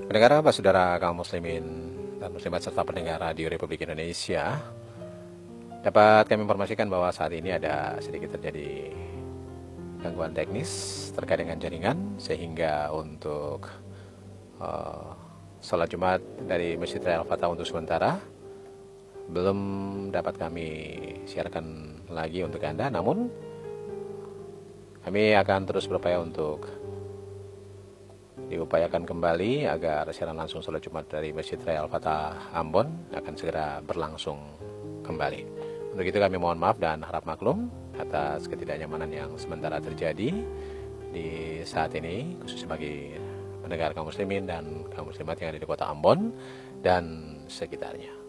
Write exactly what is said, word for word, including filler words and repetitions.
Pendengar apa saudara kaum muslimin dan muslimat serta pendengar Radio Republik Indonesia, dapat kami informasikan bahwa saat ini ada sedikit terjadi gangguan teknis terkait dengan jaringan, sehingga untuk uh, sholat Jumat dari Masjid Raya Al-Fatah untuk sementara belum dapat kami siarkan lagi untuk Anda. Namun kami akan terus berupaya untuk diupayakan kembali agar siaran langsung sholat Jumat dari Masjid Raya Al-Fatah Ambon akan segera berlangsung kembali. Untuk itu kami mohon maaf dan harap maklum atas ketidaknyamanan yang sementara terjadi di saat ini, khususnya bagi pendengar kaum muslimin dan kaum muslimat yang ada di kota Ambon dan sekitarnya.